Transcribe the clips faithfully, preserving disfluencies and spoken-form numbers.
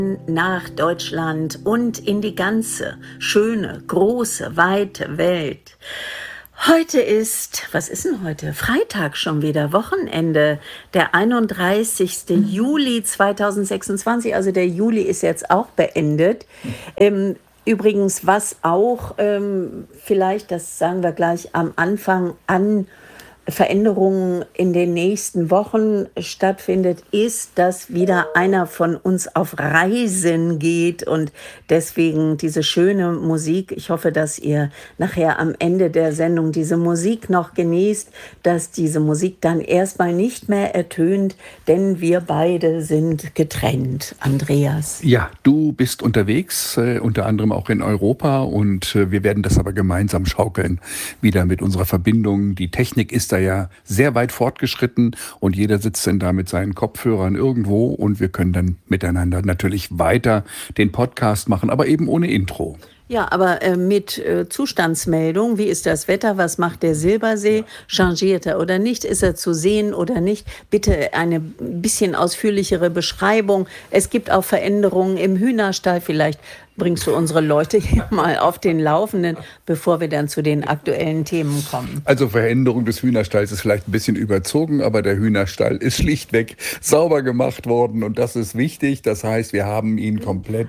nach Deutschland und in die ganze schöne, große, weite Welt. Heute ist, was ist denn heute? Freitag schon wieder, Wochenende, der einunddreißigste Juli zweitausendsechsundzwanzig, also der Juli ist jetzt auch beendet. Ähm, übrigens, was auch ähm, vielleicht, das sagen wir gleich am Anfang an, Veränderungen in den nächsten Wochen stattfindet, ist, dass wieder einer von uns auf Reisen geht und deswegen diese schöne Musik. Ich hoffe, dass ihr nachher am Ende der Sendung diese Musik noch genießt, dass diese Musik dann erstmal nicht mehr ertönt, denn wir beide sind getrennt. Andreas. Ja, du bist unterwegs, äh, unter anderem auch in Europa und äh, wir werden das aber gemeinsam schaukeln, wieder mit unserer Verbindung. Die Technik ist da ja sehr weit fortgeschritten und jeder sitzt dann da mit seinen Kopfhörern irgendwo und wir können dann miteinander natürlich weiter den Podcast machen, aber eben ohne Intro. Ja, aber äh, mit äh, Zustandsmeldung, wie ist das Wetter, was macht der Silbersee, changiert er oder nicht, ist er zu sehen oder nicht, bitte eine bisschen ausführlichere Beschreibung. Es gibt auch Veränderungen im Hühnerstall, vielleicht bringst du unsere Leute hier mal auf den Laufenden, bevor wir dann zu den aktuellen Themen kommen. Also Veränderung des Hühnerstalls ist vielleicht ein bisschen überzogen, aber der Hühnerstall ist schlichtweg sauber gemacht worden und das ist wichtig. Das heißt, wir haben ihn komplett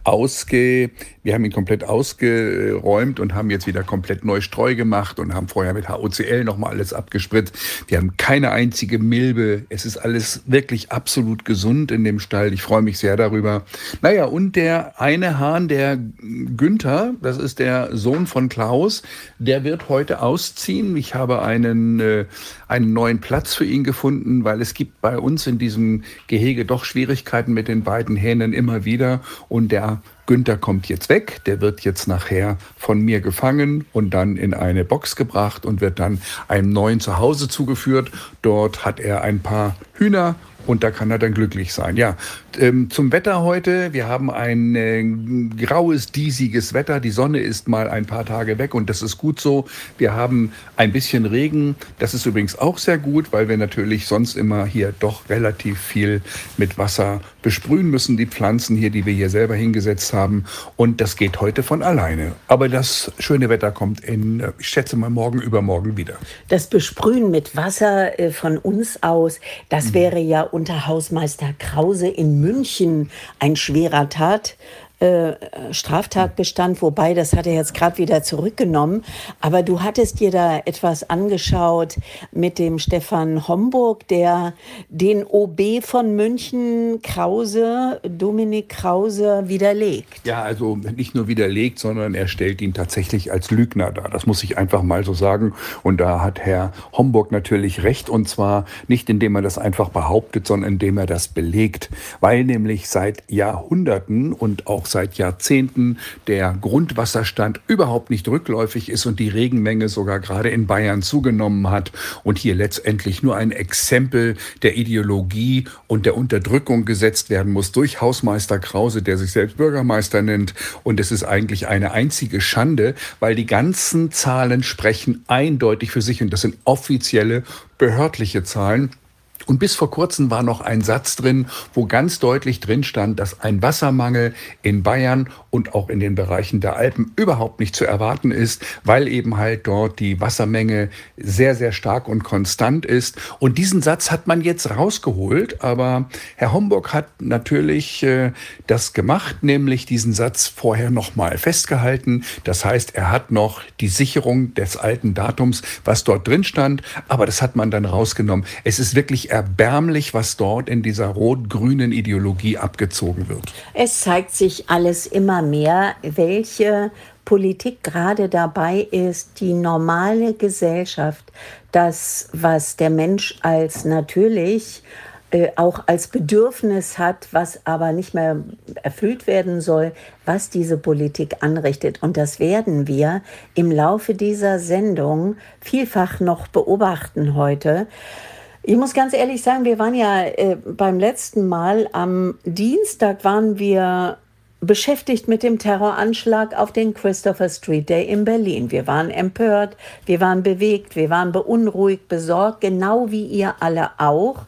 ausge, wir haben ihn komplett ausgeräumt und haben jetzt wieder komplett neu Streu gemacht und haben vorher mit H O C L nochmal alles abgespritzt. Wir haben keine einzige Milbe. Es ist alles wirklich absolut gesund in dem Stall. Ich freue mich sehr darüber. Naja, und der eine Hahn, der Günther, das ist der Sohn von Klaus, der wird heute ausziehen. Ich habe einen, äh, einen neuen Platz für ihn gefunden, weil es gibt bei uns in diesem Gehege doch Schwierigkeiten mit den beiden Hähnen immer wieder. Und der Günther kommt jetzt weg, der wird jetzt nachher von mir gefangen und dann in eine Box gebracht und wird dann einem neuen Zuhause zugeführt. Dort hat er ein paar Hühner und da kann er dann glücklich sein. Ja, ähm, zum Wetter heute. Wir haben ein äh, graues, diesiges Wetter. Die Sonne ist mal ein paar Tage weg und das ist gut so. Wir haben ein bisschen Regen. Das ist übrigens auch sehr gut, weil wir natürlich sonst immer hier doch relativ viel mit Wasser besprühen müssen, die Pflanzen hier, die wir hier selber hingesetzt haben. Und das geht heute von alleine. Aber das schöne Wetter kommt in, ich schätze mal, morgen, übermorgen wieder. Das Besprühen mit Wasser äh, von uns aus, das wäre ja unter Hausmeister Krause in München ein schwerer Tat. Äh, Straftatbestand, wobei, das hat er jetzt gerade wieder zurückgenommen. Aber du hattest dir da etwas angeschaut mit dem Stefan Homburg, der den O B von München, Krause, Dominik Krause, widerlegt. Ja, also nicht nur widerlegt, sondern er stellt ihn tatsächlich als Lügner dar. Das muss ich einfach mal so sagen. Und da hat Herr Homburg natürlich recht. Und zwar nicht, indem er das einfach behauptet, sondern indem er das belegt. Weil nämlich seit Jahrhunderten und auch seit Jahrzehnten der Grundwasserstand überhaupt nicht rückläufig ist und die Regenmenge sogar gerade in Bayern zugenommen hat und hier letztendlich nur ein Exempel der Ideologie und der Unterdrückung gesetzt werden muss durch Hausmeister Krause, der sich selbst Bürgermeister nennt. Und es ist eigentlich eine einzige Schande, weil die ganzen Zahlen sprechen eindeutig für sich und das sind offizielle behördliche Zahlen. Und bis vor kurzem war noch ein Satz drin, wo ganz deutlich drin stand, dass ein Wassermangel in Bayern und auch in den Bereichen der Alpen überhaupt nicht zu erwarten ist, weil eben halt dort die Wassermenge sehr, sehr stark und konstant ist. Und diesen Satz hat man jetzt rausgeholt, aber Herr Homburg hat natürlich äh, das gemacht, nämlich diesen Satz vorher nochmal festgehalten. Das heißt, er hat noch die Sicherung des alten Datums, was dort drin stand, aber das hat man dann rausgenommen. Es ist wirklich erbärmlich, was dort in dieser rot-grünen Ideologie abgezogen wird. Es zeigt sich alles immer mehr, welche Politik gerade dabei ist, die normale Gesellschaft, das, was der Mensch als natürlich äh, auch als Bedürfnis hat, was aber nicht mehr erfüllt werden soll, was diese Politik anrichtet. Und das werden wir im Laufe dieser Sendung vielfach noch beobachten heute. Ich muss ganz ehrlich sagen, wir waren ja äh, beim letzten Mal, am Dienstag waren wir beschäftigt mit dem Terroranschlag auf den Christopher Street Day in Berlin. Wir waren empört, wir waren bewegt, wir waren beunruhigt, besorgt, genau wie ihr alle auch.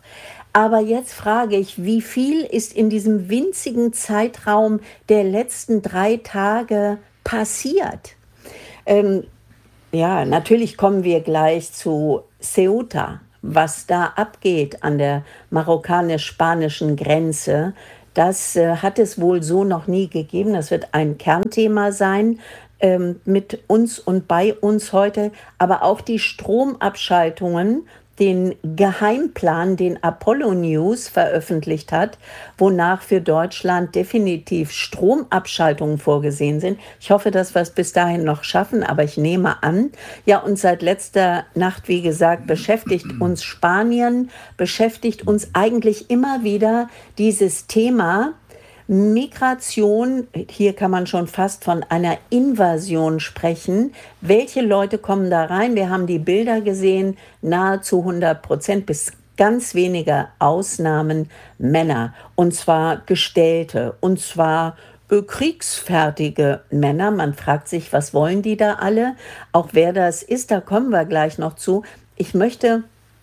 Aber jetzt frage ich, wie viel ist in diesem winzigen Zeitraum der letzten drei Tage passiert? Ähm, ja, natürlich kommen wir gleich zu Ceuta, was da abgeht an der marokkanisch-spanischen Grenze. Das äh, hat es wohl so noch nie gegeben. Das wird ein Kernthema sein ähm, mit uns und bei uns heute. Aber auch die Stromabschaltungen, den Geheimplan, den Apollo News veröffentlicht hat, wonach für Deutschland definitiv Stromabschaltungen vorgesehen sind. Ich hoffe, dass wir es bis dahin noch schaffen, aber ich nehme an. Ja, und seit letzter Nacht, wie gesagt, beschäftigt uns Spanien, beschäftigt uns eigentlich immer wieder dieses Thema Migration. Hier kann man schon fast von einer Invasion sprechen. Welche Leute kommen da rein? Wir haben die Bilder gesehen, nahezu hundert Prozent bis ganz wenige Ausnahmen Männer. Und zwar gestellte, und zwar äh, kriegsfertige Männer. Man fragt sich, was wollen die da alle? Auch wer das ist, da kommen wir gleich noch zu. Ich möchte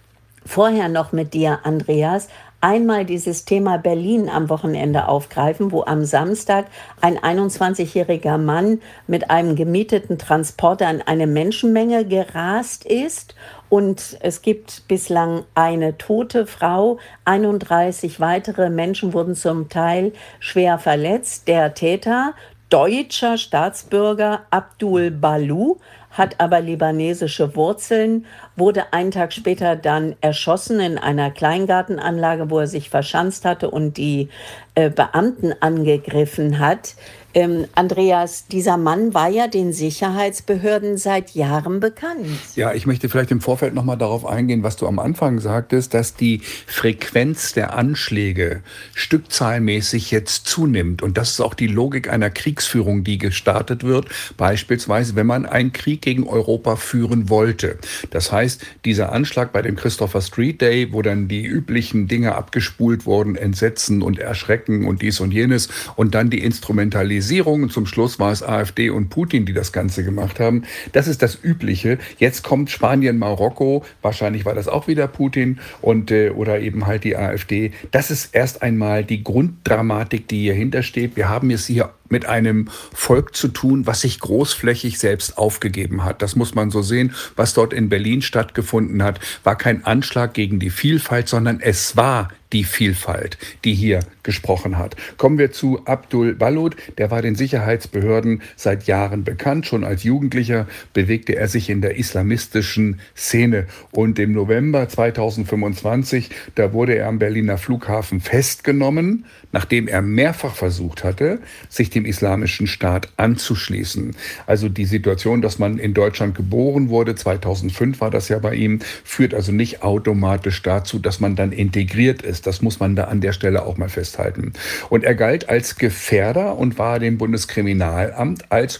vorher noch mit dir, Andreas, einmal dieses Thema Berlin am Wochenende aufgreifen, wo am Samstag ein einundzwanzigjähriger Mann mit einem gemieteten Transporter in eine Menschenmenge gerast ist. Und es gibt bislang eine tote Frau, einunddreißig weitere Menschen wurden zum Teil schwer verletzt. Der Täter, deutscher Staatsbürger Abdul Balu, hat aber libanesische Wurzeln, wurde einen Tag später dann erschossen in einer Kleingartenanlage, wo er sich verschanzt hatte und die äh, Beamten angegriffen hat. Ähm, Andreas, dieser Mann war ja den Sicherheitsbehörden seit Jahren bekannt. Ja, ich möchte vielleicht im Vorfeld noch mal darauf eingehen, was du am Anfang sagtest, dass die Frequenz der Anschläge stückzahlmäßig jetzt zunimmt. Und das ist auch die Logik einer Kriegsführung, die gestartet wird. Beispielsweise, wenn man einen Krieg gegen Europa führen wollte. Das heißt, dieser Anschlag bei dem Christopher Street Day, wo dann die üblichen Dinge abgespult wurden, Entsetzen und Erschrecken und dies und jenes und dann die Instrumentalisierung. Und zum Schluss war es AfD und Putin, die das Ganze gemacht haben. Das ist das Übliche. Jetzt kommt Spanien, Marokko. Wahrscheinlich war das auch wieder Putin und äh, oder eben halt die AfD. Das ist erst einmal die Grunddramatik, die hier hintersteht. Wir haben es hier mit einem Volk zu tun, was sich großflächig selbst aufgegeben hat. Das muss man so sehen. Was dort in Berlin stattgefunden hat, war kein Anschlag gegen die Vielfalt, sondern es war die Vielfalt, die hier gesprochen hat. Kommen wir zu Abdul Balu. Der war den Sicherheitsbehörden seit Jahren bekannt. Schon als Jugendlicher bewegte er sich in der islamistischen Szene. Und im November zweitausendfünfundzwanzig, da wurde er am Berliner Flughafen festgenommen, nachdem er mehrfach versucht hatte, sich dem Islamischen Staat anzuschließen. Also die Situation, dass man in Deutschland geboren wurde, zweitausendfünf war das ja bei ihm, führt also nicht automatisch dazu, dass man dann integriert ist. Das muss man da an der Stelle auch mal festhalten. Und er galt als Gefährder und war dem Bundeskriminalamt als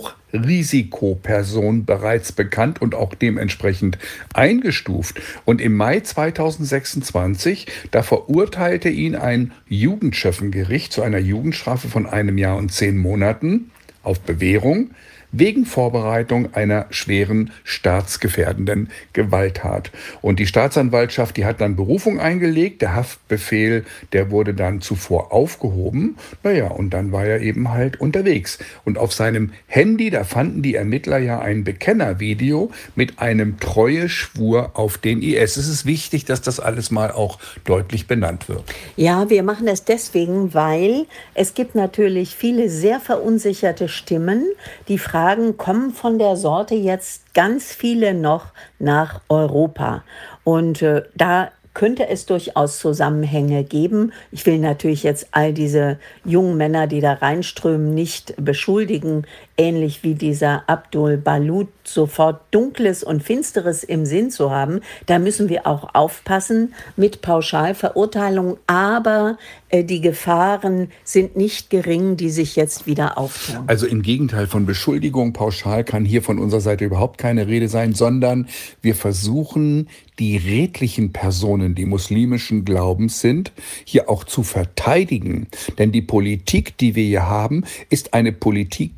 Hochrisikoperson bereits bekannt und auch dementsprechend eingestuft. Und im Mai zweitausendsechsundzwanzig, da verurteilte ihn ein Jugendschöffengericht zu einer Jugendstrafe von einem Jahr und zehn Monaten auf Bewährung wegen Vorbereitung einer schweren staatsgefährdenden Gewalttat. Und die Staatsanwaltschaft, die hat dann Berufung eingelegt. Der Haftbefehl, der wurde dann zuvor aufgehoben. Naja, und dann war er eben halt unterwegs. Und auf seinem Handy, da fanden die Ermittler ja ein Bekennervideo mit einem Treueschwur auf den I S. Es ist wichtig, dass das alles mal auch deutlich benannt wird. Ja, wir machen das deswegen, weil es gibt natürlich viele sehr verunsicherte Stimmen, die fragen, Fragen kommen von der Sorte jetzt ganz viele noch nach Europa. Und äh, da könnte es durchaus Zusammenhänge geben. Ich will natürlich jetzt all diese jungen Männer, die da reinströmen, nicht beschuldigen, ähnlich wie dieser Abdul Balu, sofort Dunkles und Finsteres im Sinn zu haben. Da müssen wir auch aufpassen mit Pauschalverurteilungen. Aber äh, die Gefahren sind nicht gering, die sich jetzt wieder auftun. Also im Gegenteil, von Beschuldigung pauschal kann hier von unserer Seite überhaupt keine Rede sein, sondern wir versuchen, die redlichen Personen, die muslimischen Glaubens sind, hier auch zu verteidigen. Denn die Politik, die wir hier haben, ist eine Politik gegen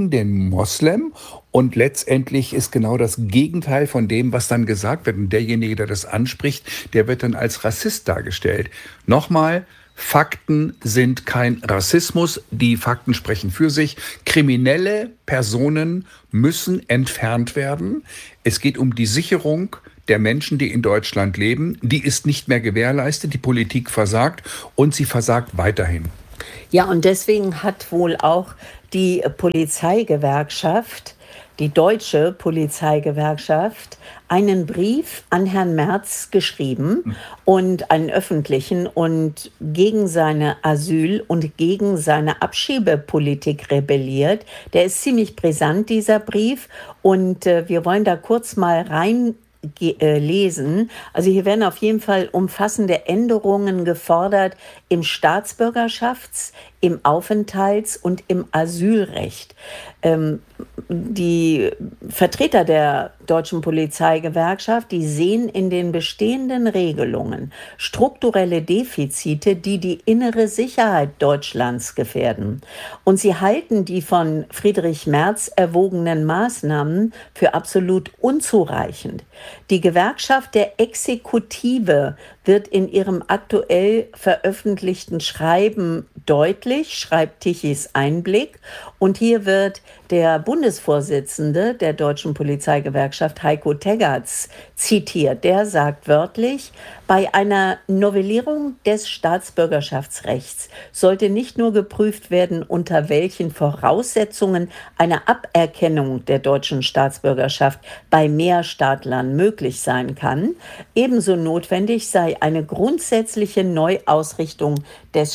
gegen den Moslem. Und letztendlich ist genau das Gegenteil von dem, was dann gesagt wird. Und derjenige, der das anspricht, der wird dann als Rassist dargestellt. Nochmal, Fakten sind kein Rassismus. Die Fakten sprechen für sich. Kriminelle Personen müssen entfernt werden. Es geht um die Sicherung der Menschen, die in Deutschland leben. Die ist nicht mehr gewährleistet. Die Politik versagt und sie versagt weiterhin. Ja, und deswegen hat wohl auch die Polizeigewerkschaft, die deutsche Polizeigewerkschaft, einen Brief an Herrn Merz geschrieben und einen öffentlichen und gegen seine Asyl- und gegen seine Abschiebepolitik rebelliert. Der ist ziemlich brisant, dieser Brief, und äh, wir wollen da kurz mal rein lesen. Also hier werden auf jeden Fall umfassende Änderungen gefordert im Staatsbürgerschafts-, im Aufenthalts- und im Asylrecht. Ähm, die Vertreter der deutschen Polizeigewerkschaft, die sehen in den bestehenden Regelungen strukturelle Defizite, die die innere Sicherheit Deutschlands gefährden. Und sie halten die von Friedrich Merz erwogenen Maßnahmen für absolut unzureichend. Die Gewerkschaft der Exekutive wird in ihrem aktuell veröffentlichten Schreiben deutlich, schreibt Tichys Einblick. Und hier wird der Bundesvorsitzende der Deutschen Polizeigewerkschaft, Heiko Teggerts, zitiert. Der sagt wörtlich: Bei einer Novellierung des Staatsbürgerschaftsrechts sollte nicht nur geprüft werden, unter welchen Voraussetzungen eine Aberkennung der deutschen Staatsbürgerschaft bei Mehrstaatlern möglich sein kann. Ebenso notwendig sei eine grundsätzliche Neuausrichtung des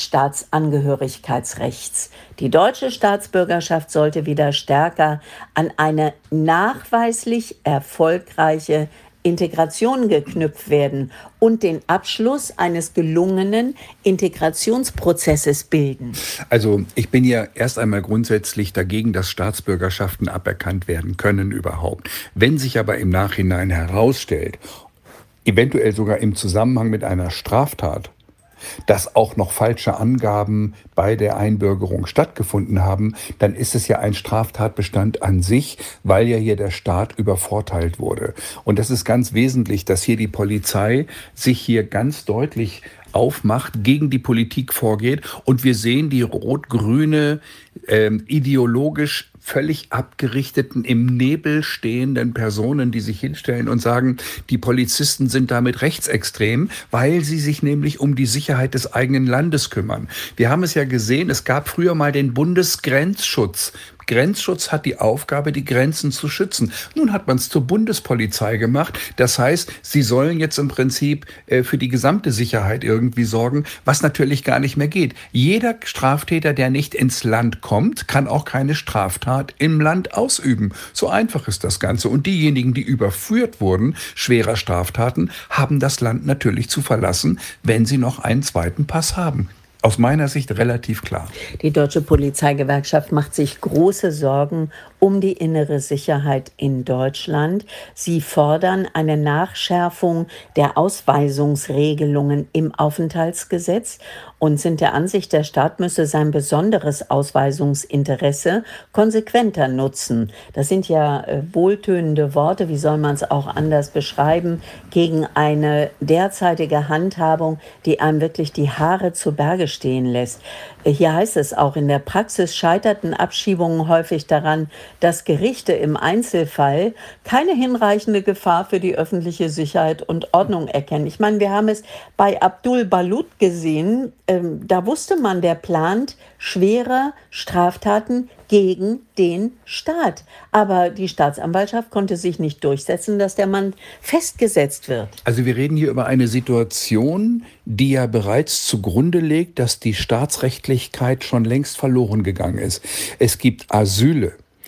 Staatsangehörigkeitsrechts. Die deutsche Staatsbürgerschaft sollte wieder stärker an eine nachweislich erfolgreiche Integration geknüpft werden und den Abschluss eines gelungenen Integrationsprozesses bilden. Also ich bin ja erst einmal grundsätzlich dagegen, dass Staatsbürgerschaften aberkannt werden können überhaupt. Wenn sich aber im Nachhinein herausstellt, eventuell sogar im Zusammenhang mit einer Straftat, dass auch noch falsche Angaben bei der Einbürgerung stattgefunden haben, dann ist es ja ein Straftatbestand an sich, weil ja hier der Staat übervorteilt wurde. Und das ist ganz wesentlich, dass hier die Polizei sich hier ganz deutlich aufmacht, gegen die Politik vorgeht. Und wir sehen die rot-grüne, äh, ideologisch völlig abgerichteten, im Nebel stehenden Personen, die sich hinstellen und sagen, die Polizisten sind damit rechtsextrem, weil sie sich nämlich um die Sicherheit des eigenen Landes kümmern. Wir haben es ja gesehen, es gab früher mal den Bundesgrenzschutz. Grenzschutz hat die Aufgabe, die Grenzen zu schützen. Nun hat man es zur Bundespolizei gemacht. Das heißt, sie sollen jetzt im Prinzip äh, für die gesamte Sicherheit irgendwie sorgen, was natürlich gar nicht mehr geht. Jeder Straftäter, der nicht ins Land kommt, kann auch keine Straftat im Land ausüben. So einfach ist das Ganze. Und diejenigen, die überführt wurden, schwerer Straftaten, haben das Land natürlich zu verlassen, wenn sie noch einen zweiten Pass haben. Aus meiner Sicht relativ klar. Die Deutsche Polizeigewerkschaft macht sich große Sorgen um die innere Sicherheit in Deutschland. Sie fordern eine Nachschärfung der Ausweisungsregelungen im Aufenthaltsgesetz und sind der Ansicht, der Staat müsse sein besonderes Ausweisungsinteresse konsequenter nutzen. Das sind ja äh, wohltönende Worte, wie soll man es auch anders beschreiben, gegen eine derzeitige Handhabung, die einem wirklich die Haare zu Berge stehen lässt. Hier heißt es auch, in der Praxis scheiterten Abschiebungen häufig daran, dass Gerichte im Einzelfall keine hinreichende Gefahr für die öffentliche Sicherheit und Ordnung erkennen. Ich meine, wir haben es bei Abdul Balut gesehen, ähm, da wusste man, der plant schwere Straftaten gegen den Staat. Aber die Staatsanwaltschaft konnte sich nicht durchsetzen, dass der Mann festgesetzt wird. Also wir reden hier über eine Situation, die ja bereits zugrunde legt, dass die Staatsrechtlichkeit schon längst verloren gegangen ist. Es gibt Asyle.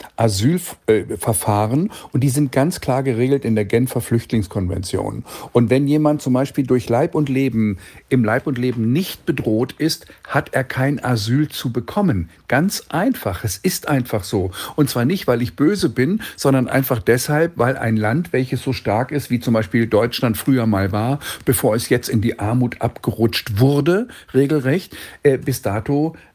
Asylverfahren und die sind ganz klar geregelt in der Genfer Flüchtlingskonvention. Und wenn jemand zum Beispiel durch Leib und Leben, im Leib und Leben nicht bedroht ist, hat er kein Asyl zu bekommen. Ganz einfach. Es ist einfach so. Und zwar nicht, weil ich böse bin, sondern einfach deshalb, weil ein Land, welches so stark ist, wie zum Beispiel Deutschland früher mal war, bevor es jetzt in die Armut abgerutscht wurde, regelrecht, äh, bis dato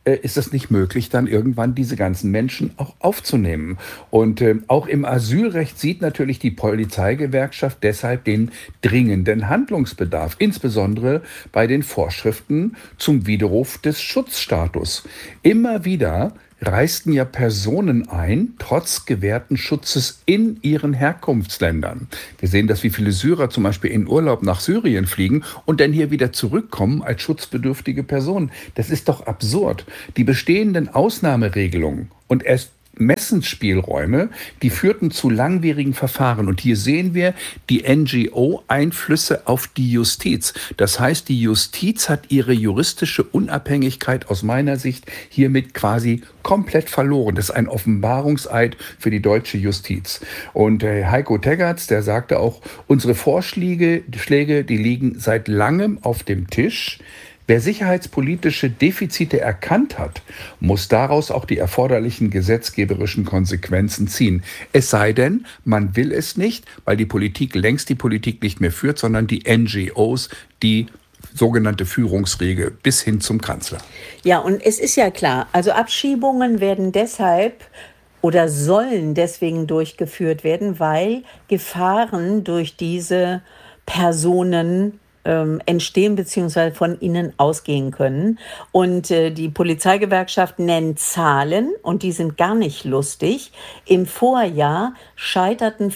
äh, ist es nicht möglich, dann irgendwann diese ganzen Menschen auch aufzunehmen. Und äh, auch im Asylrecht sieht natürlich die Polizeigewerkschaft deshalb den dringenden Handlungsbedarf, insbesondere bei den Vorschriften zum Widerruf des Schutzstatus. Immer wieder reisten ja Personen ein, trotz gewährten Schutzes in ihren Herkunftsländern. Wir sehen das, wie viele Syrer zum Beispiel in Urlaub nach Syrien fliegen und dann hier wieder zurückkommen als schutzbedürftige Personen. Das ist doch absurd. Die bestehenden Ausnahmeregelungen und erst Messensspielräume, die führten zu langwierigen Verfahren. Und hier sehen wir die N G O-Einflüsse auf die Justiz. Das heißt, die Justiz hat ihre juristische Unabhängigkeit aus meiner Sicht hiermit quasi komplett verloren. Das ist ein Offenbarungseid für die deutsche Justiz. Und äh, Heiko Teggerts, der sagte auch, unsere Vorschläge, Schläge, die liegen seit langem auf dem Tisch. Wer sicherheitspolitische Defizite erkannt hat, muss daraus auch die erforderlichen gesetzgeberischen Konsequenzen ziehen. Es sei denn, man will es nicht, weil die Politik längst die Politik nicht mehr führt, sondern die N G Os, die sogenannte Führungsriege bis hin zum Kanzler. Ja, und es ist ja klar, also Abschiebungen werden deshalb oder sollen deswegen durchgeführt werden, weil Gefahren durch diese Personen ähm, entstehen bzw. von ihnen ausgehen können. Und äh, die Polizeigewerkschaft nennt Zahlen und die sind gar nicht lustig. Im Vorjahr scheiterten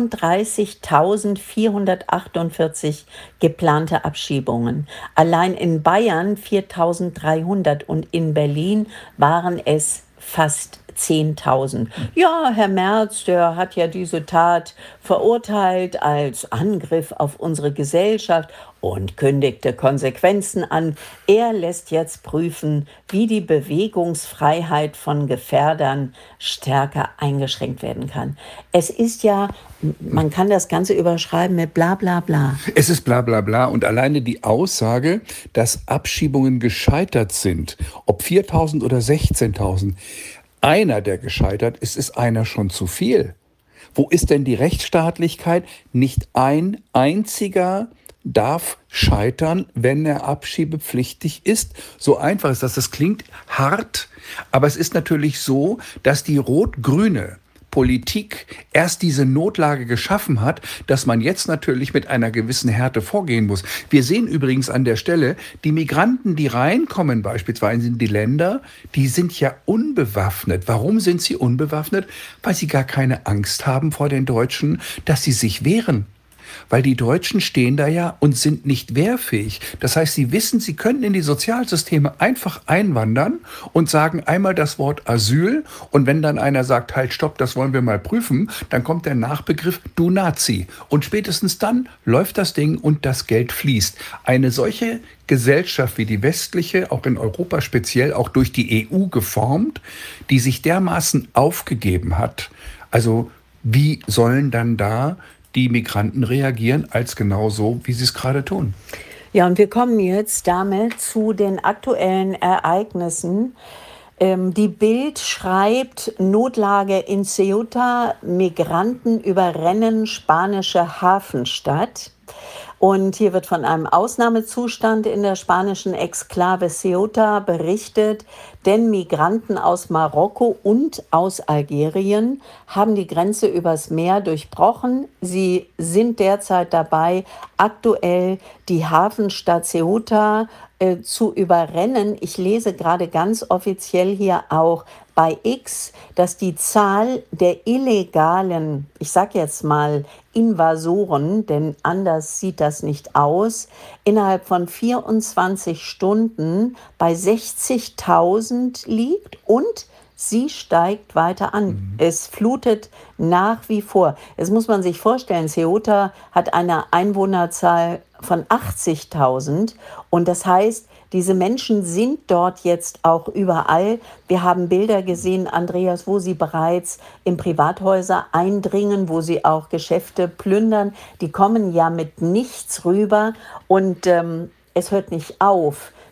vierunddreißigtausendvierhundertachtundvierzig geplante Abschiebungen. Allein in Bayern viertausenddreihundert und in Berlin waren es fast zehntausend. Ja, Herr Merz, der hat ja diese Tat verurteilt als Angriff auf unsere Gesellschaft und kündigte Konsequenzen an. Er lässt jetzt prüfen, wie die Bewegungsfreiheit von Gefährdern stärker eingeschränkt werden kann. Es ist ja, man kann das Ganze überschreiben mit bla bla bla. Es ist bla bla bla und alleine die Aussage, dass Abschiebungen gescheitert sind, ob viertausend oder sechzehntausend, einer, der gescheitert ist, ist einer schon zu viel. Wo ist denn die Rechtsstaatlichkeit? Nicht ein einziger darf scheitern, wenn er abschiebepflichtig ist. So einfach ist das. Das klingt hart, aber es ist natürlich so, dass die rot-grüne Politik erst diese Notlage geschaffen hat, dass man jetzt natürlich mit einer gewissen Härte vorgehen muss. Wir sehen übrigens an der Stelle, die Migranten, die reinkommen beispielsweise in die Länder, die sind ja unbewaffnet. Warum sind sie unbewaffnet? Weil sie gar keine Angst haben vor den Deutschen, dass sie sich wehren. Weil die Deutschen stehen da ja und sind nicht wehrfähig. Das heißt, sie wissen, sie können in die Sozialsysteme einfach einwandern und sagen einmal das Wort Asyl. Und wenn dann einer sagt, halt, stopp, das wollen wir mal prüfen, dann kommt der Nachbegriff, du Nazi. Und spätestens dann läuft das Ding und das Geld fließt. Eine solche Gesellschaft wie die westliche, auch in Europa speziell, auch durch die E U geformt, die sich dermaßen aufgegeben hat. Also wie sollen dann da die Migranten reagieren, als genau so, wie sie es gerade tun? Ja, und wir kommen jetzt damit zu den aktuellen Ereignissen. Ähm, die Bild schreibt, Notlage in Ceuta, Migranten überrennen spanische Hafenstadt. Und hier wird von einem Ausnahmezustand in der spanischen Exklave Ceuta berichtet, denn Migranten aus Marokko und aus Algerien haben die Grenze übers Meer durchbrochen. Sie sind derzeit dabei, aktuell die Hafenstadt Ceuta äh, zu überrennen. Ich lese gerade ganz offiziell hier auch bei X, dass die Zahl der illegalen, ich sag jetzt mal Invasoren, denn anders sieht das nicht aus, innerhalb von vierundzwanzig Stunden bei sechzigtausend liegt und sie steigt weiter an. Mhm. Es flutet nach wie vor. Jetzt muss man sich vorstellen, Ceuta hat eine Einwohnerzahl von achtzigtausend und das heißt, diese Menschen sind dort jetzt auch überall. Wir haben Bilder gesehen, Andreas, wo sie bereits in Privathäuser eindringen, wo sie auch Geschäfte plündern. Die kommen ja mit nichts rüber und ähm, es hört nicht auf.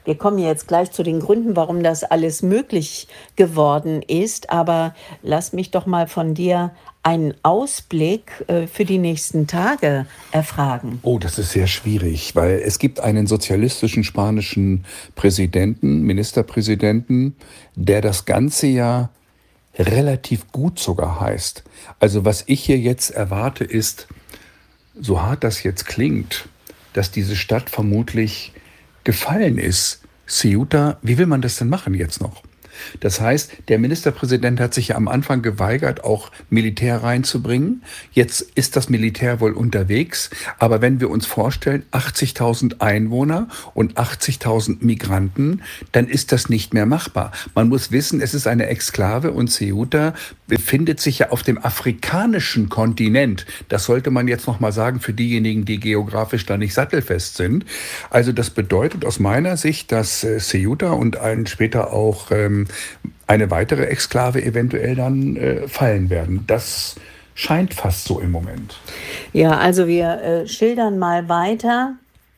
Wir kommen jetzt gleich zu den Gründen, warum das alles möglich geworden ist. Aber lass mich doch mal von dir einen Ausblick äh, für die nächsten Tage erfragen. Oh, das ist sehr schwierig, weil es gibt einen sozialistischen spanischen Präsidenten, Ministerpräsidenten, der das ganze Jahr relativ gut sogar heißt. Also was ich hier jetzt erwarte ist, so hart das jetzt klingt, dass diese Stadt vermutlich gefallen ist. Ceuta, wie will man das denn machen jetzt noch? Das heißt, der Ministerpräsident hat sich ja am Anfang geweigert, auch Militär reinzubringen. Jetzt ist das Militär wohl unterwegs. Aber wenn wir uns vorstellen, achtzigtausend Einwohner und achtzigtausend Migranten, dann ist das nicht mehr machbar. Man muss wissen, es ist eine Exklave und Ceuta befindet sich ja auf dem afrikanischen Kontinent. Das sollte man jetzt noch mal sagen für diejenigen, die geografisch da nicht sattelfest sind. Also das bedeutet aus meiner Sicht, dass äh, Ceuta und ein später auch ähm, eine weitere Exklave eventuell dann äh, fallen werden. Das scheint fast so im Moment. Ja, also wir äh, schildern mal weiter.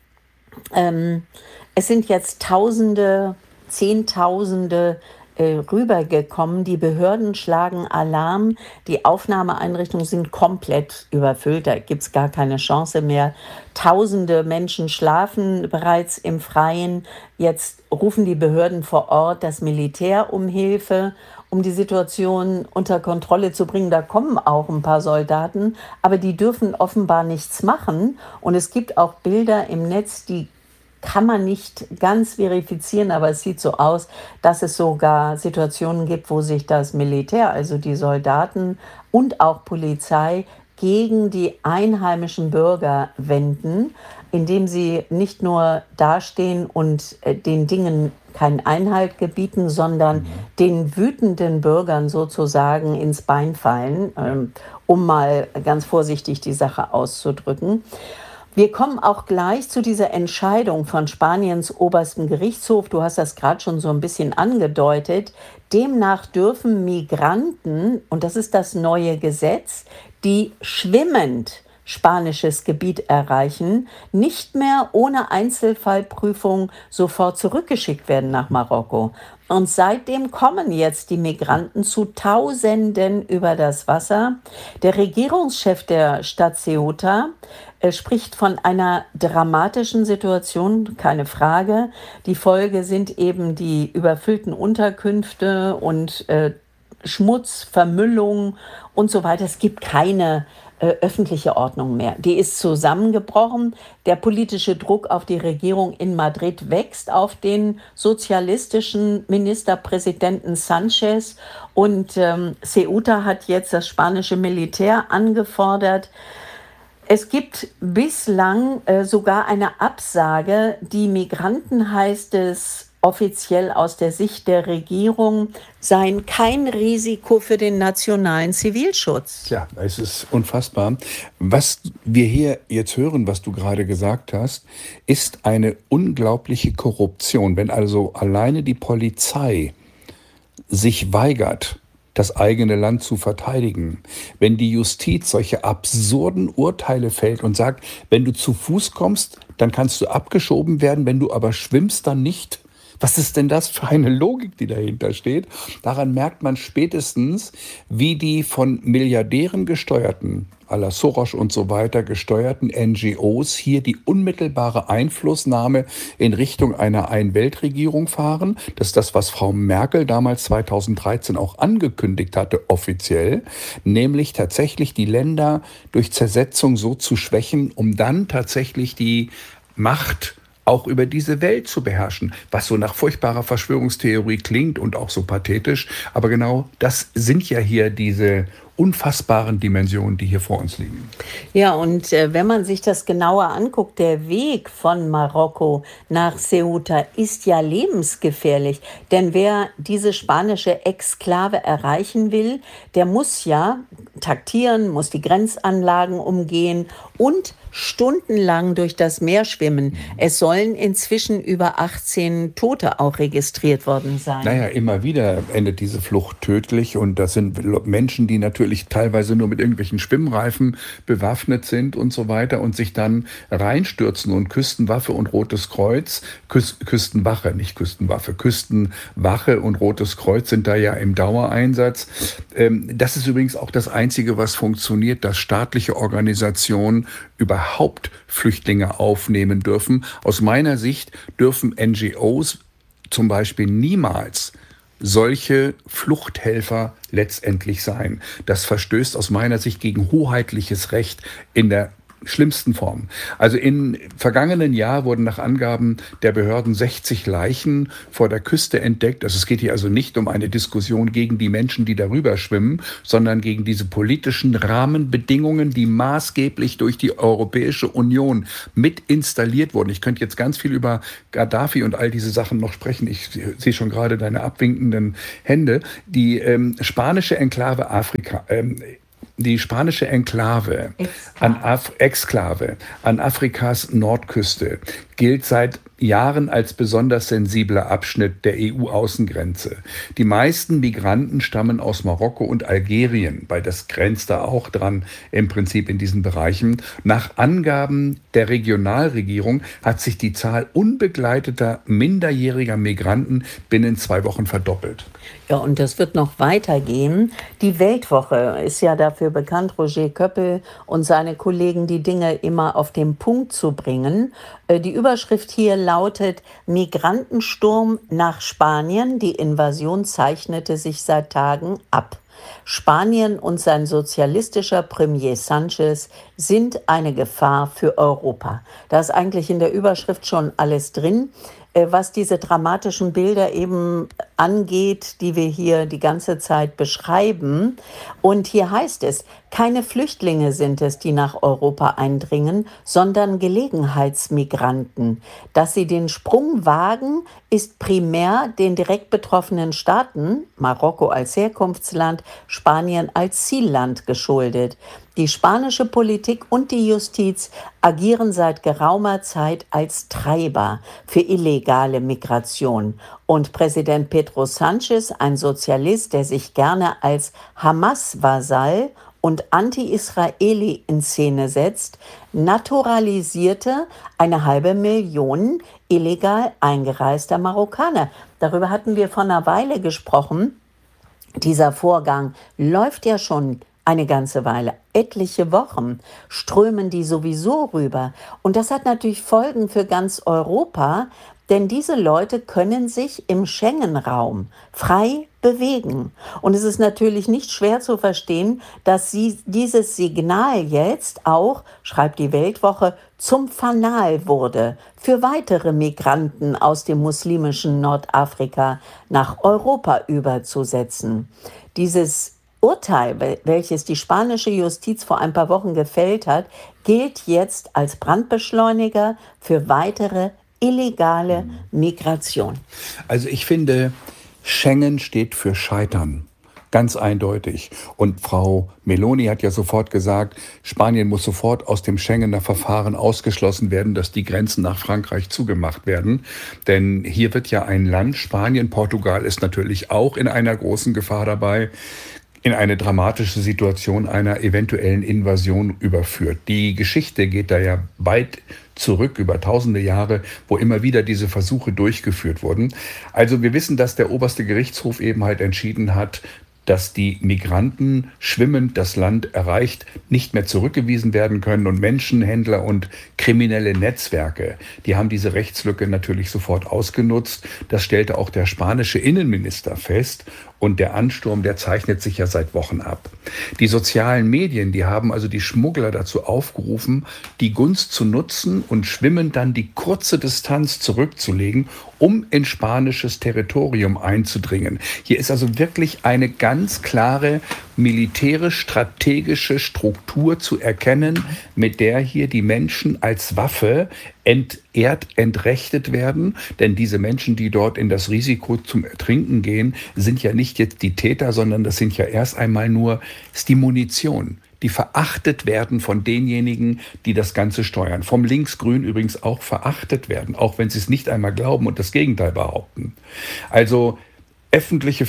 Ähm, es sind jetzt Tausende, Zehntausende äh, rübergekommen. Die Behörden schlagen Alarm. Die Aufnahmeeinrichtungen sind komplett überfüllt. Da gibt es gar keine Chance mehr. Tausende Menschen schlafen bereits im Freien. Jetzt rufen die Behörden vor Ort das Militär um Hilfe, um die Situation unter Kontrolle zu bringen. Da kommen auch ein paar Soldaten, aber die dürfen offenbar nichts machen. Und es gibt auch Bilder im Netz, die kann man nicht ganz verifizieren, aber es sieht so aus, dass es sogar Situationen gibt, wo sich das Militär, also die Soldaten und auch Polizei, gegen die einheimischen Bürger wenden, indem sie nicht nur dastehen und äh, den Dingen keinen Einhalt gebieten, sondern den wütenden Bürgern sozusagen ins Bein fallen, ähm, um mal ganz vorsichtig die Sache auszudrücken. Wir kommen auch gleich zu dieser Entscheidung von Spaniens oberstem Gerichtshof. Du hast das gerade schon so ein bisschen angedeutet. Demnach dürfen Migranten, und das ist das neue Gesetz, die schwimmend spanisches Gebiet erreichen, nicht mehr ohne Einzelfallprüfung sofort zurückgeschickt werden nach Marokko. Und seitdem kommen jetzt die Migranten zu Tausenden über das Wasser. Der Regierungschef der Stadt Ceuta äh, spricht von einer dramatischen Situation, keine Frage. Die Folge sind eben die überfüllten Unterkünfte und äh, Schmutz, Vermüllung und so weiter. Es gibt keine äh, öffentliche Ordnung mehr. Die ist zusammengebrochen. Der politische Druck auf die Regierung in Madrid wächst auf den sozialistischen Ministerpräsidenten Sanchez. Und ähm, Ceuta hat jetzt das spanische Militär angefordert. Es gibt bislang äh, sogar eine Absage. Die Migranten, heißt es offiziell aus der Sicht der Regierung, seien kein Risiko für den nationalen Zivilschutz. Ja, es ist unfassbar. Was wir hier jetzt hören, was du gerade gesagt hast, ist eine unglaubliche Korruption. Wenn also alleine die Polizei sich weigert, das eigene Land zu verteidigen, wenn die Justiz solche absurden Urteile fällt und sagt, wenn du zu Fuß kommst, dann kannst du abgeschoben werden, wenn du aber schwimmst, dann nicht. Was ist denn das für eine Logik, die dahinter steht? Daran merkt man spätestens, wie die von Milliardären gesteuerten, à la Soros und so weiter gesteuerten N G Os hier die unmittelbare Einflussnahme in Richtung einer Ein-Welt-Regierung fahren. Das ist das, was Frau Merkel damals zweitausenddreizehn auch angekündigt hatte, offiziell, nämlich tatsächlich die Länder durch Zersetzung so zu schwächen, um dann tatsächlich die Macht auch über diese Welt zu beherrschen, was so nach furchtbarer Verschwörungstheorie klingt und auch so pathetisch. Aber genau das sind ja hier diese unfassbaren Dimensionen, die hier vor uns liegen. Ja, und äh, wenn man sich das genauer anguckt, der Weg von Marokko nach Ceuta ist ja lebensgefährlich. Denn wer diese spanische Exklave erreichen will, der muss ja taktieren, muss die Grenzanlagen umgehen und stundenlang durch das Meer schwimmen. Es sollen inzwischen über achtzehn Tote auch registriert worden sein. Naja, immer wieder endet diese Flucht tödlich und das sind Menschen, die natürlich teilweise nur mit irgendwelchen Schwimmreifen bewaffnet sind und so weiter und sich dann reinstürzen und Küstenwaffe und Rotes Kreuz, Küs- Küstenwache, nicht Küstenwaffe, Küstenwache und Rotes Kreuz sind da ja im Dauereinsatz. Ähm, das ist übrigens auch das Einzige, was funktioniert, dass staatliche Organisationen überhaupt Flüchtlinge aufnehmen dürfen. Aus meiner Sicht dürfen N G Os zum Beispiel niemals solche Fluchthelfer letztendlich sein. Das verstößt aus meiner Sicht gegen hoheitliches Recht in der schlimmsten Form. Also im vergangenen Jahr wurden nach Angaben der Behörden sechzig Leichen vor der Küste entdeckt. Also es geht hier also nicht um eine Diskussion gegen die Menschen, die darüber schwimmen, sondern gegen diese politischen Rahmenbedingungen, die maßgeblich durch die Europäische Union mit installiert wurden. Ich könnte jetzt ganz viel über Gaddafi und all diese Sachen noch sprechen. Ich sehe schon gerade deine abwinkenden Hände. Die ähm, spanische Enklave Afrika, ähm, Die spanische Enklave, an Af- Exklave an Afrikas Nordküste gilt seit Jahren als besonders sensibler Abschnitt der E U-Außengrenze. Die meisten Migranten stammen aus Marokko und Algerien, weil das grenzt da auch dran im Prinzip in diesen Bereichen. Nach Angaben der Regionalregierung hat sich die Zahl unbegleiteter minderjähriger Migranten binnen zwei Wochen verdoppelt. Ja, und das wird noch weitergehen. Die Weltwoche ist ja dafür bekannt, Roger Köppel und seine Kollegen die Dinge immer auf den Punkt zu bringen. Äh, Die Überschrift hier lautet: Migrantensturm nach Spanien. Die Invasion zeichnete sich seit Tagen ab. Spanien und sein sozialistischer Premier Sánchez sind eine Gefahr für Europa. Da ist eigentlich in der Überschrift schon alles drin, äh, was diese dramatischen Bilder eben angeht, die wir hier die ganze Zeit beschreiben. Und hier heißt es, keine Flüchtlinge sind es, die nach Europa eindringen, sondern Gelegenheitsmigranten. Dass sie den Sprung wagen, ist primär den direkt betroffenen Staaten, Marokko als Herkunftsland, Spanien als Zielland, geschuldet. Die spanische Politik und die Justiz agieren seit geraumer Zeit als Treiber für illegale Migration. Und Präsident Pedro Sánchez, ein Sozialist, der sich gerne als Hamas-Vasall und Anti-Israeli in Szene setzt, naturalisierte eine halbe Million illegal eingereister Marokkaner. Darüber hatten wir vor einer Weile gesprochen. Dieser Vorgang läuft ja schon eine ganze Weile, etliche Wochen strömen die sowieso rüber. Und das hat natürlich Folgen für ganz Europa, denn diese Leute können sich im Schengen-Raum frei bewegen. Und es ist natürlich nicht schwer zu verstehen, dass sie dieses Signal jetzt auch, schreibt die Weltwoche, zum Fanal wurde für weitere Migranten aus dem muslimischen Nordafrika nach Europa überzusetzen. Dieses Urteil, welches die spanische Justiz vor ein paar Wochen gefällt hat, gilt jetzt als Brandbeschleuniger für weitere illegale Migration. Also ich finde, Schengen steht für Scheitern. Ganz eindeutig. Und Frau Meloni hat ja sofort gesagt, Spanien muss sofort aus dem Schengener Verfahren ausgeschlossen werden, dass die Grenzen nach Frankreich zugemacht werden. Denn hier wird ja ein Land, Spanien, Portugal ist natürlich auch in einer großen Gefahr dabei, in eine dramatische Situation einer eventuellen Invasion überführt. Die Geschichte geht da ja weit zurück, über tausende Jahre, wo immer wieder diese Versuche durchgeführt wurden. Also wir wissen, dass der oberste Gerichtshof eben halt entschieden hat, dass die Migranten schwimmend das Land erreicht, nicht mehr zurückgewiesen werden können. Und Menschenhändler und kriminelle Netzwerke, die haben diese Rechtslücke natürlich sofort ausgenutzt. Das stellte auch der spanische Innenminister fest. Und der Ansturm, der zeichnet sich ja seit Wochen ab. Die sozialen Medien, die haben also die Schmuggler dazu aufgerufen, die Gunst zu nutzen und schwimmend dann die kurze Distanz zurückzulegen, um in spanisches Territorium einzudringen. Hier ist also wirklich eine ganz klare militärisch-strategische Struktur zu erkennen, mit der hier die Menschen als Waffe entehrt, entrechtet werden. Denn diese Menschen, die dort in das Risiko zum Ertrinken gehen, sind ja nicht jetzt die Täter, sondern das sind ja erst einmal nur ist die Munition, die verachtet werden von denjenigen, die das Ganze steuern. Vom Linksgrün übrigens auch verachtet werden, auch wenn sie es nicht einmal glauben und das Gegenteil behaupten. Also öffentliche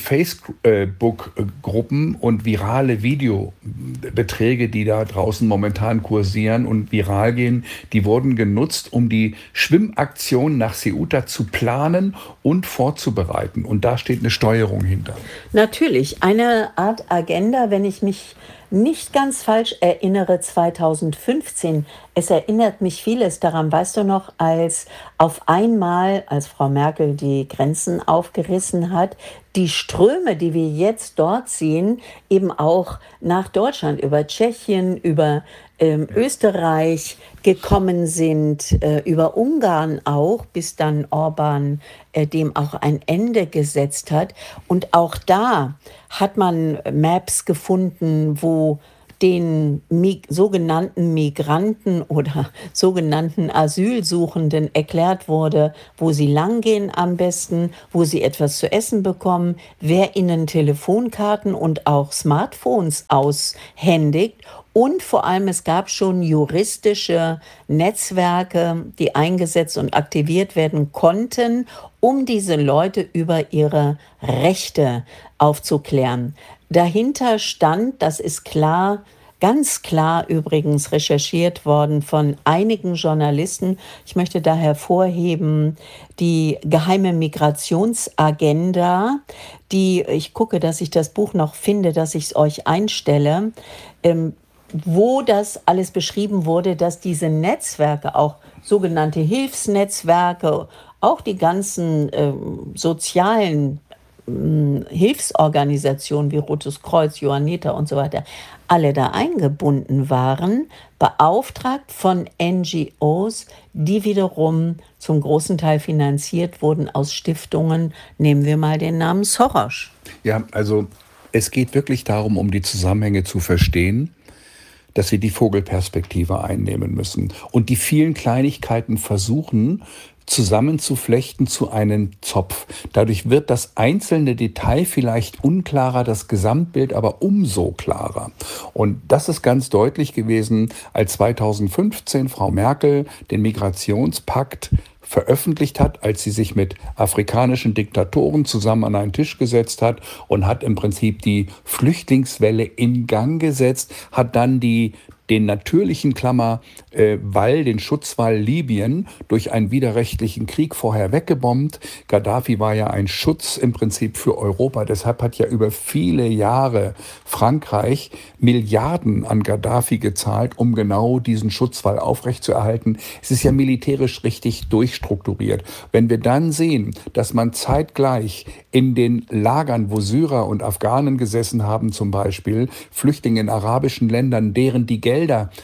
Facebook-Gruppen und virale Videobeträge, die da draußen momentan kursieren und viral gehen, die wurden genutzt, um die Schwimmaktion nach Ceuta zu planen und vorzubereiten. Und da steht eine Steuerung hinter. Natürlich, eine Art Agenda, wenn ich mich nicht ganz falsch erinnere, zweitausendfünfzehn. Es erinnert mich vieles daran, weißt du noch, als auf einmal, als Frau Merkel die Grenzen aufgerissen hat, die Ströme, die wir jetzt dort sehen, eben auch nach Deutschland, über Tschechien, über ähm, Österreich gekommen sind, äh, über Ungarn auch, bis dann Orban äh, dem auch ein Ende gesetzt hat. Und auch da hat man Maps gefunden, wo den Mig- sogenannten Migranten oder sogenannten Asylsuchenden erklärt wurde, wo sie langgehen am besten, wo sie etwas zu essen bekommen, wer ihnen Telefonkarten und auch Smartphones aushändigt. Und vor allem, es gab schon juristische Netzwerke, die eingesetzt und aktiviert werden konnten, um diese Leute über ihre Rechte aufzuklären. Dahinter stand, das ist klar, ganz klar übrigens recherchiert worden von einigen Journalisten. Ich möchte da hervorheben, die geheime Migrationsagenda, die, ich gucke, dass ich das Buch noch finde, dass ich es euch einstelle, ähm, wo das alles beschrieben wurde, dass diese Netzwerke, auch sogenannte Hilfsnetzwerke, auch die ganzen ähm, sozialen ähm, Hilfsorganisationen wie Rotes Kreuz, Johanniter und so weiter, alle da eingebunden waren, beauftragt von N G Os, die wiederum zum großen Teil finanziert wurden aus Stiftungen. Nehmen wir mal den Namen Soros. Ja, also es geht wirklich darum, um die Zusammenhänge zu verstehen, dass wir die Vogelperspektive einnehmen müssen und die vielen Kleinigkeiten versuchen zusammenzuflechten zu einem Zopf. Dadurch wird das einzelne Detail vielleicht unklarer, das Gesamtbild aber umso klarer. Und das ist ganz deutlich gewesen, als zweitausendfünfzehn Frau Merkel den Migrationspakt veröffentlicht hat, als sie sich mit afrikanischen Diktatoren zusammen an einen Tisch gesetzt hat und hat im Prinzip die Flüchtlingswelle in Gang gesetzt, hat dann die den natürlichen Klammer äh, Wall, den Schutzwall Libyen durch einen widerrechtlichen Krieg vorher weggebombt. Gaddafi war ja ein Schutz im Prinzip für Europa. Deshalb hat ja über viele Jahre Frankreich Milliarden an Gaddafi gezahlt, um genau diesen Schutzwall aufrechtzuerhalten. Es ist ja militärisch richtig durchstrukturiert. Wenn wir dann sehen, dass man zeitgleich in den Lagern, wo Syrer und Afghanen gesessen haben, zum Beispiel Flüchtlinge in arabischen Ländern, deren die Gelder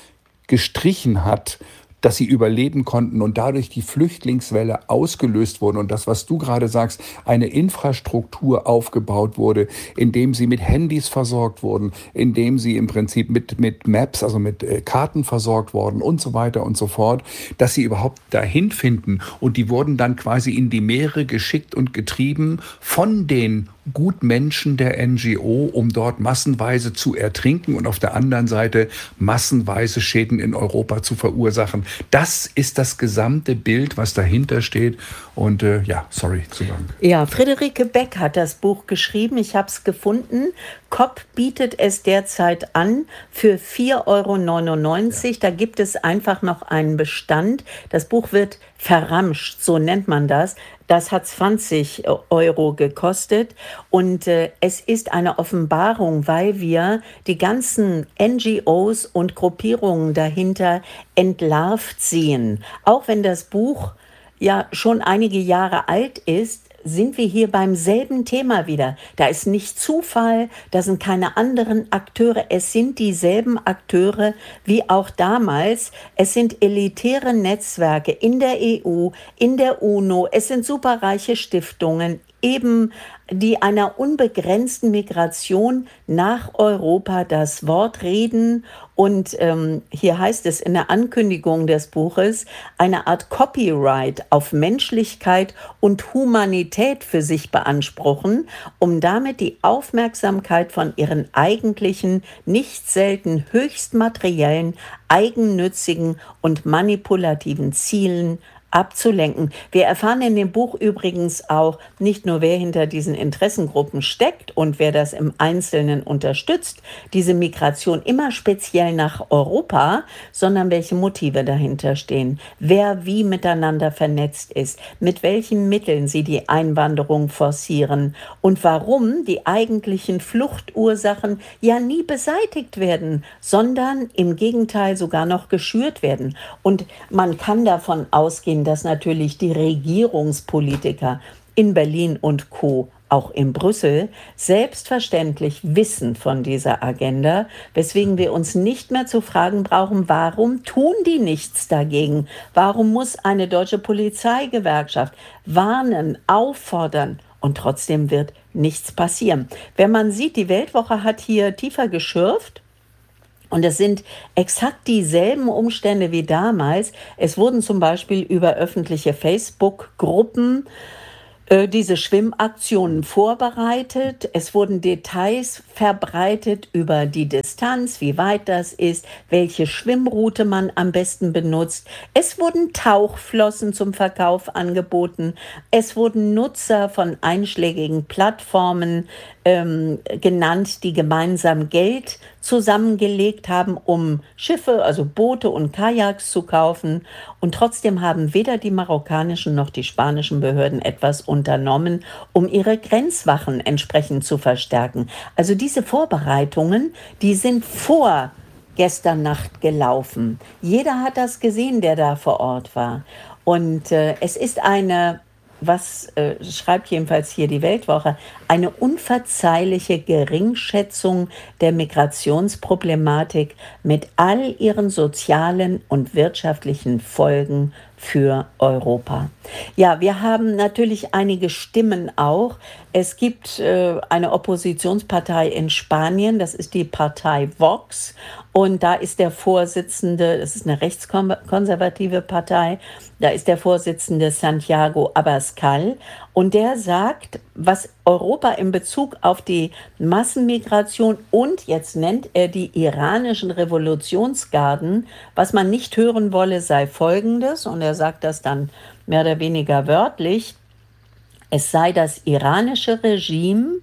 gestrichen hat, dass sie überleben konnten und dadurch die Flüchtlingswelle ausgelöst wurde und das, was du gerade sagst, eine Infrastruktur aufgebaut wurde, indem sie mit Handys versorgt wurden, indem sie im Prinzip mit, mit Maps, also mit äh, Karten versorgt wurden und so weiter und so fort, dass sie überhaupt dahin finden. Und die wurden dann quasi in die Meere geschickt und getrieben von den Gutmenschen der N G O, um dort massenweise zu ertrinken und auf der anderen Seite massenweise Schäden in Europa zu verursachen. Das ist das gesamte Bild, was dahinter steht. Und äh, ja, sorry, zu lang. Ja, Friederike Beck hat das Buch geschrieben. Ich habe es gefunden. Kopp bietet es derzeit an für vier Euro neunundneunzig. Ja. Da gibt es einfach noch einen Bestand. Das Buch wird verramscht, so nennt man das. Das hat zwanzig Euro gekostet und äh, es ist eine Offenbarung, weil wir die ganzen N G Os und Gruppierungen dahinter entlarvt sehen. Auch wenn das Buch ja schon einige Jahre alt ist, sind wir hier beim selben Thema wieder. Da ist nicht Zufall, da sind keine anderen Akteure, es sind dieselben Akteure wie auch damals. Es sind elitäre Netzwerke in der E U, in der UNO, es sind superreiche Stiftungen eben die einer unbegrenzten Migration nach Europa das Wort reden und ähm, hier heißt es in der Ankündigung des Buches, eine Art Copyright auf Menschlichkeit und Humanität für sich beanspruchen, um damit die Aufmerksamkeit von ihren eigentlichen, nicht selten höchst materiellen, eigennützigen und manipulativen Zielen abzulenken. Wir erfahren in dem Buch übrigens auch nicht nur, wer hinter diesen Interessengruppen steckt und wer das im Einzelnen unterstützt, diese Migration immer speziell nach Europa, sondern welche Motive dahinter stehen, wer wie miteinander vernetzt ist, mit welchen Mitteln sie die Einwanderung forcieren und warum die eigentlichen Fluchtursachen ja nie beseitigt werden, sondern im Gegenteil sogar noch geschürt werden. Und man kann davon ausgehen, dass natürlich die Regierungspolitiker in Berlin und Co., auch in Brüssel, selbstverständlich wissen von dieser Agenda, weswegen wir uns nicht mehr zu fragen brauchen, warum tun die nichts dagegen? Warum muss eine deutsche Polizeigewerkschaft warnen, auffordern? Und trotzdem wird nichts passieren. Wenn man sieht, die Weltwoche hat hier tiefer geschürft. Und es sind exakt dieselben Umstände wie damals. Es wurden zum Beispiel über öffentliche Facebook-Gruppen äh, diese Schwimmaktionen vorbereitet. Es wurden Details verbreitet über die Distanz, wie weit das ist, welche Schwimmroute man am besten benutzt. Es wurden Tauchflossen zum Verkauf angeboten. Es wurden Nutzer von einschlägigen Plattformen ähm, genannt, die gemeinsam Geld zusammengelegt haben, um Schiffe, also Boote und Kajaks zu kaufen. Und trotzdem haben weder die marokkanischen noch die spanischen Behörden etwas unternommen, um ihre Grenzwachen entsprechend zu verstärken. Also diese Vorbereitungen, die sind vor gestern Nacht gelaufen. Jeder hat das gesehen, der da vor Ort war. Und äh, es ist eine, was äh, schreibt jedenfalls hier die Weltwoche, eine unverzeihliche Geringschätzung der Migrationsproblematik mit all ihren sozialen und wirtschaftlichen Folgen für Europa. Ja, wir haben natürlich einige Stimmen auch. Es gibt äh, eine Oppositionspartei in Spanien, das ist die Partei Vox. Und da ist der Vorsitzende, das ist eine rechtskonservative Partei, da ist der Vorsitzende Santiago Abascal. Und der sagt, was Europa in Bezug auf die Massenmigration und jetzt nennt er die iranischen Revolutionsgarden, was man nicht hören wolle, sei Folgendes. Und er sagt das dann mehr oder weniger wörtlich. Es sei das iranische Regime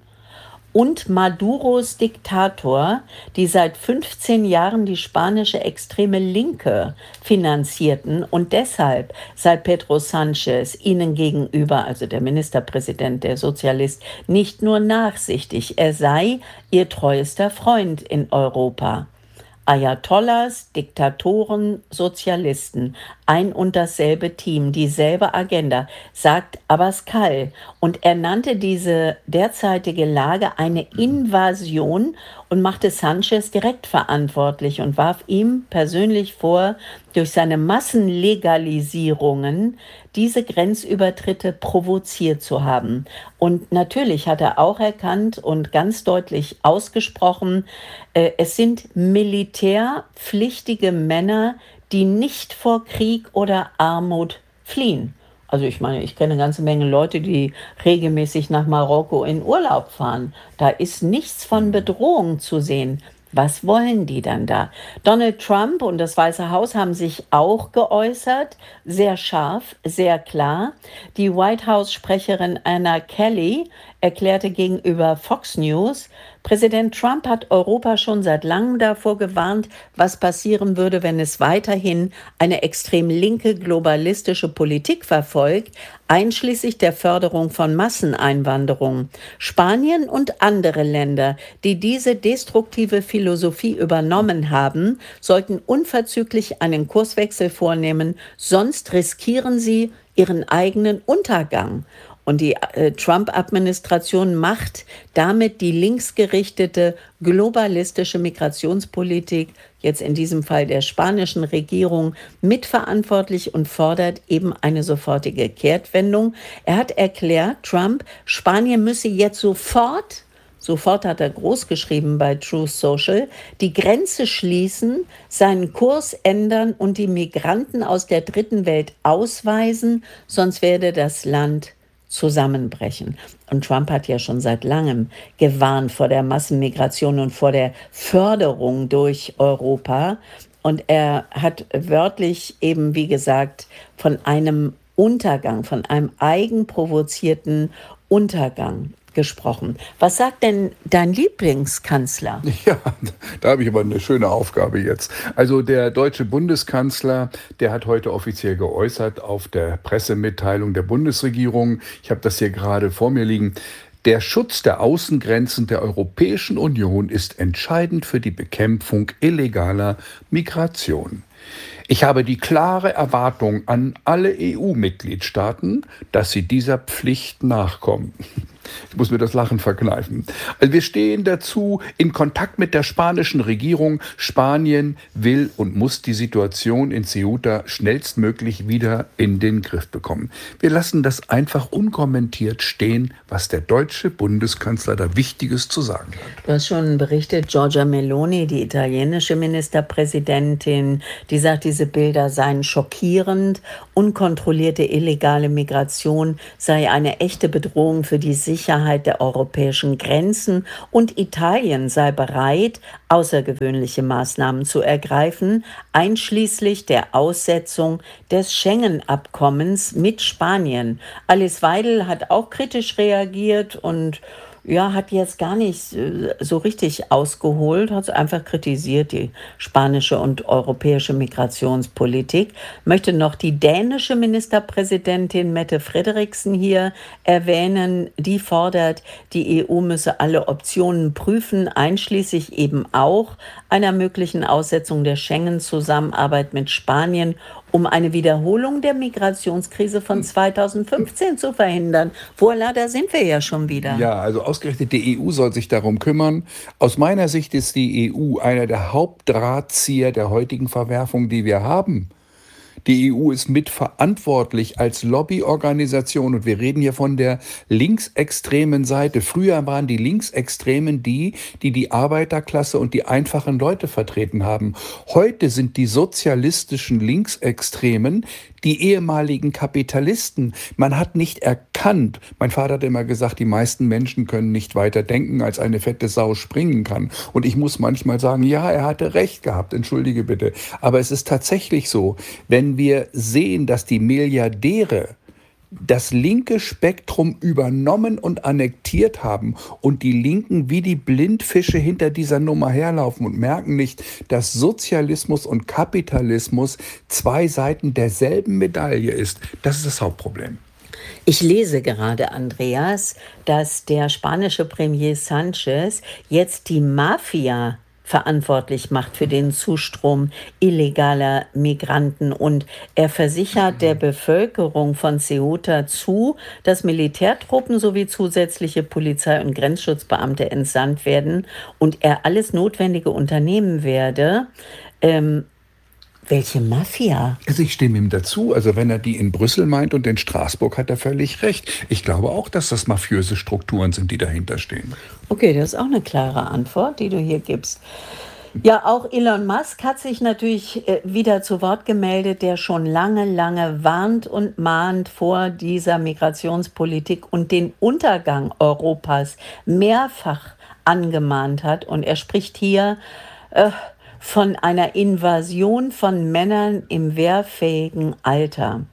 und Maduros Diktator, die seit fünfzehn Jahren die spanische extreme Linke finanzierten und deshalb sei Pedro Sánchez ihnen gegenüber, also der Ministerpräsident, der Sozialist, nicht nur nachsichtig, er sei ihr treuester Freund in Europa. Ayatollahs, Diktatoren, Sozialisten, ein und dasselbe Team, dieselbe Agenda, sagt Abascal. Und er nannte diese derzeitige Lage eine Invasion und machte Sánchez direkt verantwortlich und warf ihm persönlich vor, durch seine Massenlegalisierungen diese Grenzübertritte provoziert zu haben. Und natürlich hat er auch erkannt und ganz deutlich ausgesprochen, äh, es sind militärpflichtige Männer, die nicht vor Krieg oder Armut fliehen. Also ich meine, ich kenne eine ganze Menge Leute, die regelmäßig nach Marokko in Urlaub fahren. Da ist nichts von Bedrohung zu sehen. Was wollen die dann da? Donald Trump und das Weiße Haus haben sich auch geäußert, sehr scharf, sehr klar. Die White House-Sprecherin Anna Kelly erklärte gegenüber Fox News, Präsident Trump hat Europa schon seit langem davor gewarnt, was passieren würde, wenn es weiterhin eine extrem linke globalistische Politik verfolgt, einschließlich der Förderung von Masseneinwanderung. Spanien und andere Länder, die diese destruktive Philosophie übernommen haben, sollten unverzüglich einen Kurswechsel vornehmen, sonst riskieren sie ihren eigenen Untergang. Und die äh, Trump-Administration macht damit die linksgerichtete globalistische Migrationspolitik, jetzt in diesem Fall der spanischen Regierung, mitverantwortlich und fordert eben eine sofortige Kehrtwendung. Er hat erklärt, Trump, Spanien müsse jetzt sofort, sofort hat er groß geschrieben bei Truth Social, die Grenze schließen, seinen Kurs ändern und die Migranten aus der dritten Welt ausweisen, sonst werde das Land zusammenbrechen. Und Trump hat ja schon seit langem gewarnt vor der Massenmigration und vor der Förderung durch Europa. Und er hat wörtlich eben, wie gesagt, von einem Untergang, von einem eigenprovozierten Untergang gesprochen. Was sagt denn dein Lieblingskanzler? Ja, da habe ich aber eine schöne Aufgabe jetzt. Also der deutsche Bundeskanzler, der hat heute offiziell geäußert auf der Pressemitteilung der Bundesregierung, ich habe das hier gerade vor mir liegen, der Schutz der Außengrenzen der Europäischen Union ist entscheidend für die Bekämpfung illegaler Migration. Ich habe die klare Erwartung an alle E U-Mitgliedstaaten, dass sie dieser Pflicht nachkommen. Ich muss mir das Lachen verkneifen. Also wir stehen dazu in Kontakt mit der spanischen Regierung. Spanien will und muss die Situation in Ceuta schnellstmöglich wieder in den Griff bekommen. Wir lassen das einfach unkommentiert stehen, was der deutsche Bundeskanzler da Wichtiges zu sagen hat. Du hast schon berichtet, Giorgia Meloni, die italienische Ministerpräsidentin, die sagt, diese Bilder seien schockierend. Unkontrollierte illegale Migration sei eine echte Bedrohung für die Sicherheit der europäischen Grenzen und Italien sei bereit, außergewöhnliche Maßnahmen zu ergreifen, einschließlich der Aussetzung des Schengen-Abkommens mit Spanien. Alice Weidel hat auch kritisch reagiert und ja, hat jetzt gar nicht so richtig ausgeholt, hat es einfach kritisiert, die spanische und europäische Migrationspolitik. Möchte noch die dänische Ministerpräsidentin Mette Frederiksen hier erwähnen. Die fordert, die E U müsse alle Optionen prüfen, einschließlich eben auch einer möglichen Aussetzung der Schengen-Zusammenarbeit mit Spanien, um eine Wiederholung der Migrationskrise von zweitausendfünfzehn zu verhindern. Voilà, da sind wir ja schon wieder. Ja, also ausgerechnet die E U soll sich darum kümmern. Aus meiner Sicht ist die E U einer der Hauptdrahtzieher der heutigen Verwerfung, die wir haben. Die E U ist mitverantwortlich als Lobbyorganisation und wir reden hier von der linksextremen Seite. Früher waren die Linksextremen die, die die Arbeiterklasse und die einfachen Leute vertreten haben. Heute sind die sozialistischen Linksextremen die ehemaligen Kapitalisten. Man hat nicht erkannt, mein Vater hat immer gesagt, die meisten Menschen können nicht weiter denken, als eine fette Sau springen kann. Und ich muss manchmal sagen, ja, er hatte recht gehabt, entschuldige bitte. Aber es ist tatsächlich so, wenn wir sehen, dass die Milliardäre das linke Spektrum übernommen und annektiert haben und die Linken wie die Blindfische hinter dieser Nummer herlaufen und merken nicht, dass Sozialismus und Kapitalismus zwei Seiten derselben Medaille ist. Das ist das Hauptproblem. Ich lese gerade, Andreas, dass der spanische Premier Sánchez jetzt die Mafia verantwortlich macht für den Zustrom illegaler Migranten. Und er versichert der Bevölkerung von Ceuta zu, dass Militärtruppen sowie zusätzliche Polizei- und Grenzschutzbeamte entsandt werden und er alles Notwendige unternehmen werde. Ähm, Welche Mafia? Also ich stimme ihm dazu. Also wenn er die in Brüssel meint und in Straßburg, hat er völlig recht. Ich glaube auch, dass das mafiöse Strukturen sind, die dahinter stehen. Okay, das ist auch eine klare Antwort, die du hier gibst. Ja, auch Elon Musk hat sich natürlich äh, wieder zu Wort gemeldet, der schon lange, lange warnt und mahnt vor dieser Migrationspolitik und den Untergang Europas mehrfach angemahnt hat. Und er spricht hier äh, von einer Invasion von Männern im wehrfähigen Alter.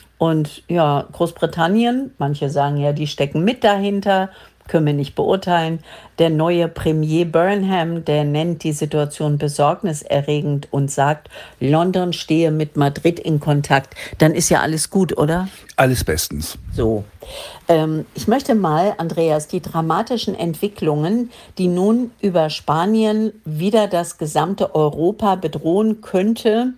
Und ja, Großbritannien, manche sagen ja, die stecken mit dahinter, können wir nicht beurteilen. Der neue Premier Burnham, der nennt die Situation besorgniserregend und sagt, London stehe mit Madrid in Kontakt. Dann ist ja alles gut, oder? Alles bestens. So. Ähm, ich möchte mal, Andreas, die dramatischen Entwicklungen, die nun über Spanien wieder das gesamte Europa bedrohen könnte,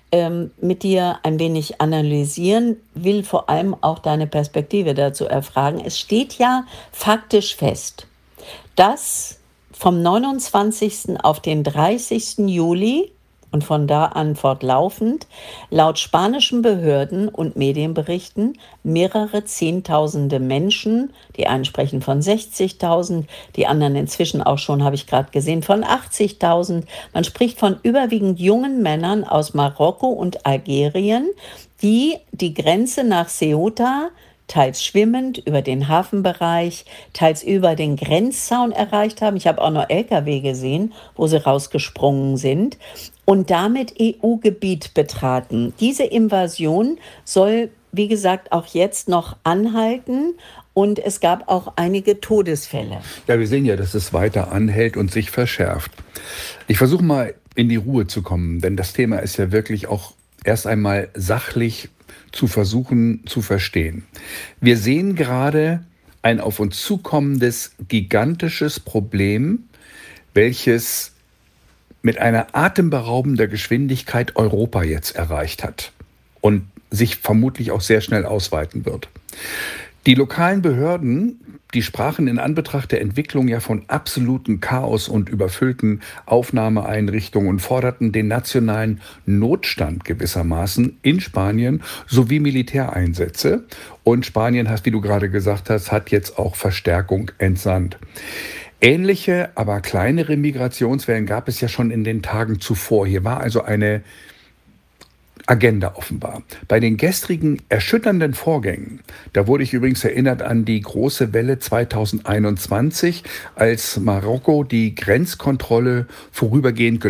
ähm, mit dir ein wenig analysieren, will vor allem auch deine Perspektive dazu erfragen. Es steht ja faktisch fest, dass vom neunundzwanzigsten auf den dreißigsten Juli und von da an fortlaufend laut spanischen Behörden und Medienberichten mehrere Zehntausende Menschen, die einen sprechen von sechzigtausend, die anderen inzwischen auch schon, habe ich gerade gesehen, von achtzigtausend. Man spricht von überwiegend jungen Männern aus Marokko und Algerien, die die Grenze nach Ceuta teils schwimmend über den Hafenbereich, teils über den Grenzzaun erreicht haben. Ich habe auch noch L K W gesehen, wo sie rausgesprungen sind und damit E U-Gebiet betraten. Diese Invasion soll, wie gesagt, auch jetzt noch anhalten und es gab auch einige Todesfälle. Ja, wir sehen ja, dass es weiter anhält und sich verschärft. Ich versuche mal in die Ruhe zu kommen, denn das Thema ist ja wirklich auch erst einmal sachlich zu versuchen zu verstehen. Wir sehen gerade ein auf uns zukommendes gigantisches Problem, welches mit einer atemberaubender Geschwindigkeit Europa jetzt erreicht hat und sich vermutlich auch sehr schnell ausweiten wird. Die lokalen Behörden, die sprachen in Anbetracht der Entwicklung ja von absolutem Chaos und überfüllten Aufnahmeeinrichtungen und forderten den nationalen Notstand gewissermaßen in Spanien sowie Militäreinsätze. Und Spanien, wie du gerade gesagt hast, hat jetzt auch Verstärkung entsandt. Ähnliche, aber kleinere Migrationswellen gab es ja schon in den Tagen zuvor. Hier war also eine Agenda offenbar. Bei den gestrigen erschütternden Vorgängen, da wurde ich übrigens erinnert an die große Welle zweitausendeinundzwanzig, als Marokko die Grenzkontrolle vorübergehend